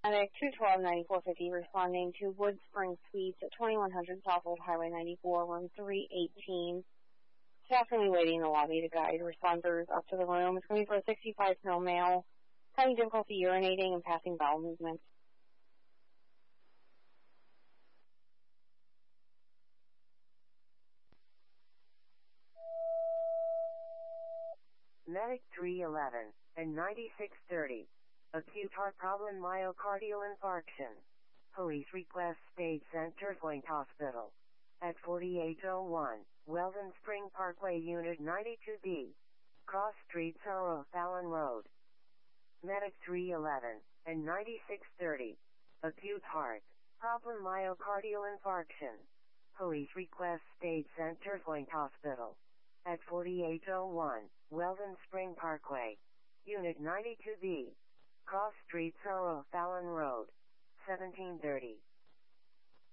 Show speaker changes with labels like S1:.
S1: Medic 212-9450 responding to Wood Spring Suites at 2100 South Old Highway 94, room 318. Staff will be waiting in the lobby to guide responders up to the room. It's going to be for a 65-pound male, having difficulty urinating and passing bowel movements.
S2: Medic 311 and 9630. Acute heart problem, myocardial infarction. Police request State Center Point Hospital. At 4801, Weldon Spring Parkway, Unit 92B. Cross Street, Sorrow, Fallon Road. Medic 311 and 9630. Acute heart problem, myocardial infarction. Police request State Center Point Hospital. At 4801, Weldon Spring Parkway, Unit 92B. Cross Street, Sorrow, Fallon Road. 1730.